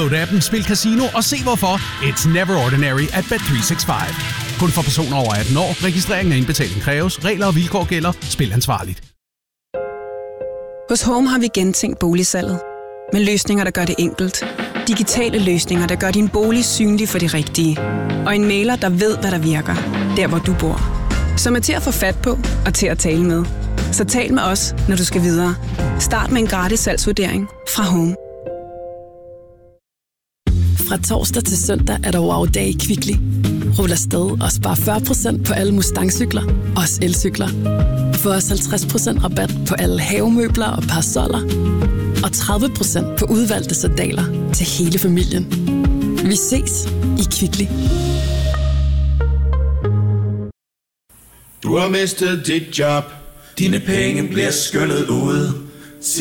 Download appen, spil casino og se hvorfor it's never ordinary at Bet365. Kun for personer over 18 år. Registrering og indbetaling kræves. Regler og vilkår gælder. Spil ansvarligt. Hos Home har vi gentænkt boligsalget. Med løsninger, der gør det enkelt. Digitale løsninger, der gør din bolig synlig for de rigtige. Og en mailer, der ved, hvad der virker. Der, hvor du bor. Som er til at få fat på og til at tale med. Så tal med os, når du skal videre. Start med en gratis salgsvurdering fra Home. Fra torsdag til søndag er der wow-dag i Kvickly. Rul afsted og spar 40% på alle Mustang-cykler, også elcykler. Få os 50% rabat på alle havemøbler og parasoller. Og 30% på udvalgte sandaler til hele familien. Vi ses i Kvickly. Du har mistet dit job. Dine penge bliver skyllet ud.